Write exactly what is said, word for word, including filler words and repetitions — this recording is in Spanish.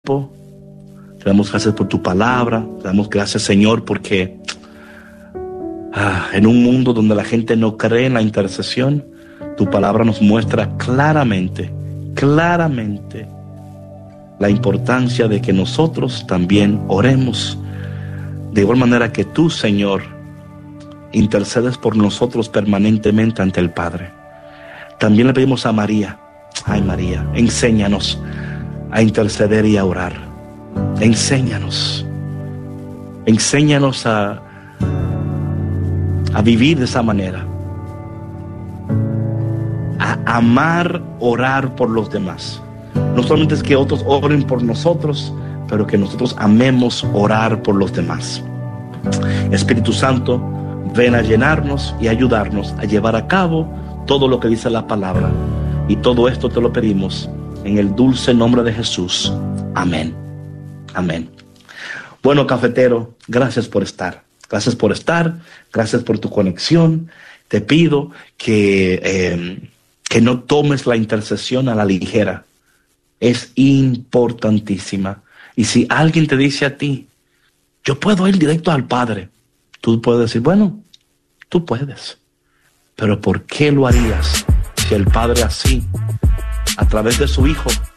tiempo. Te damos gracias por tu palabra. Te damos gracias, Señor, porque ah, en un mundo donde la gente no cree en la intercesión, tu palabra nos muestra claramente, claramente la importancia de que nosotros también oremos. De igual manera que tú, Señor, intercedes por nosotros permanentemente ante el Padre. También le pedimos a María, ay María, enséñanos a interceder y a orar. Enséñanos, enséñanos a, a vivir de esa manera, a amar, orar por los demás. No solamente es que otros oren por nosotros, pero que nosotros amemos orar por los demás. Espíritu Santo, ven a llenarnos y ayudarnos a llevar a cabo todo lo que dice la palabra. Y todo esto te lo pedimos en el dulce nombre de Jesús. Amén. Amén. Bueno, cafetero, gracias por estar. Gracias por estar. Gracias por tu conexión. Te pido que, eh, que no tomes la intercesión a la ligera. Es importantísima. Y si alguien te dice a ti, yo puedo ir directo al Padre, tú puedes decir, bueno, tú puedes. Pero ¿por qué lo harías si el Padre así, a través de su Hijo,